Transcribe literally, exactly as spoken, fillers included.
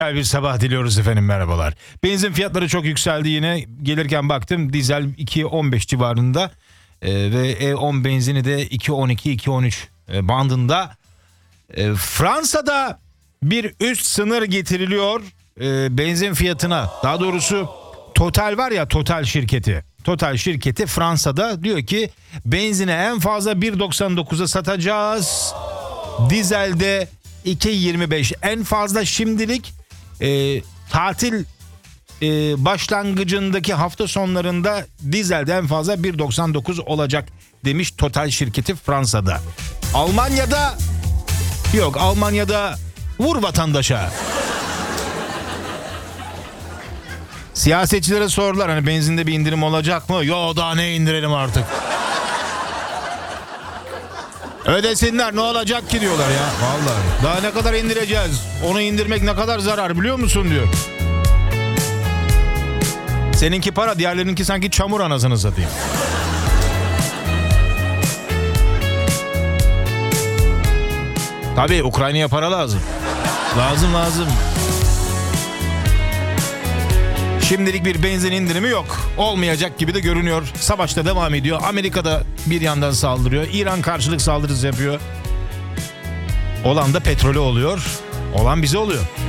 Güzel bir sabah diliyoruz efendim, merhabalar. Benzin fiyatları çok yükseldi yine. Gelirken baktım dizel iki on beş civarında e, ve E on benzini de iki on iki iki on üç e, bandında. E, Fransa'da bir üst sınır getiriliyor e, benzin fiyatına. Daha doğrusu Total var ya, Total şirketi. Total şirketi Fransa'da diyor ki benzine en fazla bir doksan dokuza satacağız. Dizelde iki yirmi beş en fazla. Şimdilik e, tatil e, başlangıcındaki hafta sonlarında dizelde en fazla bir doksan dokuz olacak demiş Total şirketi Fransa'da. Almanya'da yok, Almanya'da vur vatandaşa. Siyasetçilere sordular, hani benzinde bir indirim olacak mı? Yo, daha ne indirelim artık. Ödesinler, ne olacak ki diyorlar ya. Vallahi daha ne kadar indireceğiz? Onu indirmek ne kadar zarar biliyor musun diyor. Seninki para, diğerlerininki sanki çamur, anasını satayım. Tabii Ukrayna'ya para lazım. Lazım lazım. Şimdilik bir benzin indirimi yok. Olmayacak gibi de görünüyor. Savaş da devam ediyor. Amerika'da bir yandan saldırıyor. İran karşılık saldırısı yapıyor. Olan da petrolü oluyor. Olan bize oluyor.